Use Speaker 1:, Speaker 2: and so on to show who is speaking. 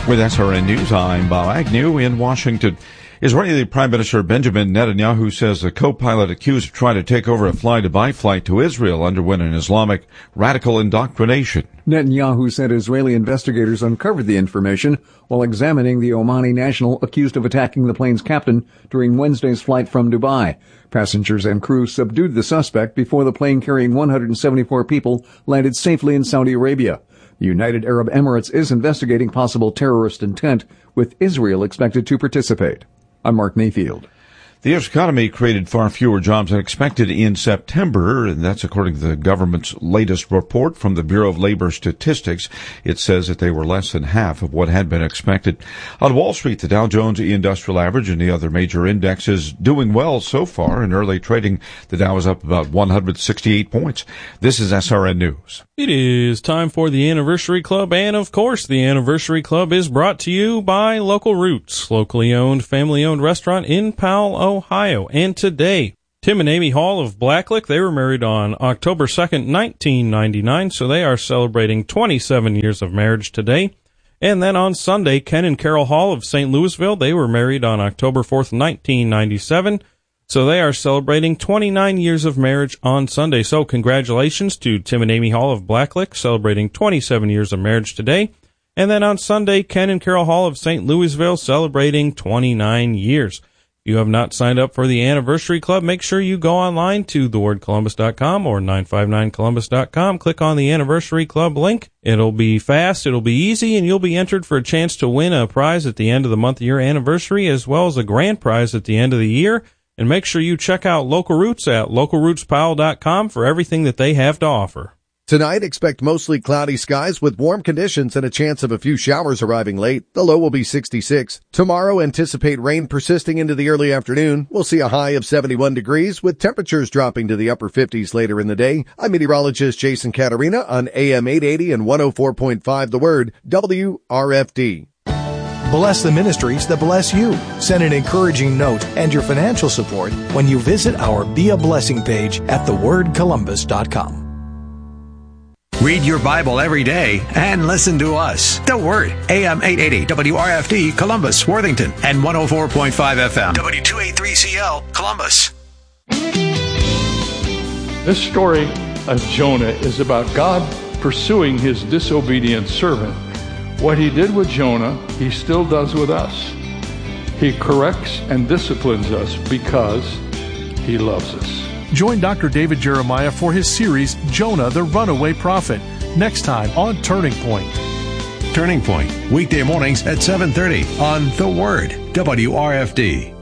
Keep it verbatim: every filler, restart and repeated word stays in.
Speaker 1: With S R N News, I'm Bob Agnew in Washington. Israeli Prime Minister Benjamin Netanyahu says the co-pilot accused of trying to take over a fly-to-buy flight to Israel underwent an Islamic radical indoctrination.
Speaker 2: Netanyahu said Israeli investigators uncovered the information while examining the Omani national accused of attacking the plane's captain during Wednesday's flight from Dubai. Passengers and crew subdued the suspect before the plane carrying one hundred seventy-four people landed safely in Saudi Arabia. The United Arab Emirates is investigating possible terrorist intent, with Israel expected to participate. I'm Mark Mayfield.
Speaker 1: The U S economy created far fewer jobs than expected in September, and that's according to the government's latest report from the Bureau of Labor Statistics. It says that they were less than half of what had been expected. On Wall Street, the Dow Jones Industrial Average and the other major indexes doing well so far. In early trading, the Dow is up about one hundred sixty-eight points. This is S R N News.
Speaker 3: It is time for the Anniversary Club, and of course, the Anniversary Club is brought to you by Local Roots, locally owned, family-owned restaurant in Powell, Ohio. And today, Tim and Amy Hall of Blacklick, they were married on October second, nineteen ninety-nine, so they are celebrating twenty-seven years of marriage today. And then on Sunday, Ken and Carol Hall of Saint Louisville, they were married on October fourth, nineteen ninety-seven, so they are celebrating twenty-nine years of marriage on Sunday. So congratulations to Tim and Amy Hall of Blacklick, celebrating twenty-seven years of marriage today. And then on Sunday, Ken and Carol Hall of Saint Louisville, celebrating twenty-nine years. If you have not signed up for the Anniversary Club, make sure you go online to the word columbus dot com or nine five nine columbus dot com. Click on the Anniversary Club link. It'll be fast, it'll be easy, and you'll be entered for a chance to win a prize at the end of the month of your anniversary, as well as a grand prize at the end of the year. And make sure you check out Local Roots at local roots powell dot com for everything that they have to offer.
Speaker 4: Tonight, expect mostly cloudy skies with warm conditions and a chance of a few showers arriving late. The low will be sixty-six. Tomorrow, anticipate rain persisting into the early afternoon. We'll see a high of seventy-one degrees with temperatures dropping to the upper fifties later in the day. I'm meteorologist Jason Caterina on A M eight eighty and one oh four point five The Word, W R F D.
Speaker 5: Bless the ministries that bless you. Send an encouraging note and your financial support when you visit our Be a Blessing page at the word columbus dot com.
Speaker 6: Read your Bible every day and listen to us. The Word, A M eight eighty, W R F D, Columbus, Worthington, and one oh four point five F M, W two eighty-three C L, Columbus.
Speaker 7: This story of Jonah is about God pursuing his disobedient servant. What he did with Jonah, he still does with us. He corrects and disciplines us because he loves us.
Speaker 8: Join Doctor David Jeremiah for his series, Jonah the Runaway Prophet, next time on Turning Point.
Speaker 6: Turning Point, weekday mornings at seven thirty on The Word, W R F D.